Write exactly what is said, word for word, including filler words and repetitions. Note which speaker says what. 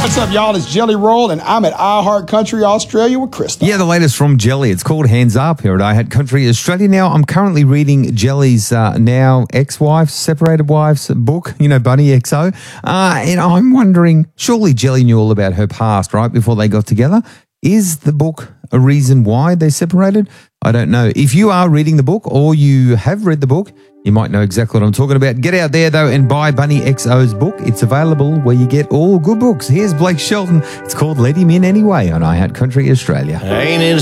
Speaker 1: What's up, y'all? It's Jelly Roll, and I'm at iHeart Country Australia with Krista.
Speaker 2: Yeah, the latest from Jelly. It's called Hands Up here at iHeart Country Australia. Now, I'm currently reading Jelly's uh, now ex-wife's, separated wife's book, you know, Bunny X O. Uh, and I'm wondering, surely Jelly knew all about her past, right, before they got together? Is the book a reason why they separated? I don't know. If you are reading the book or you have read the book, you might know exactly what I'm talking about. Get out there, though, and buy Bunny X O's book. It's available where you get all good books. Here's Blake Shelton. It's called Let Him In Anyway on iHeart Country Australia.
Speaker 3: Ain't it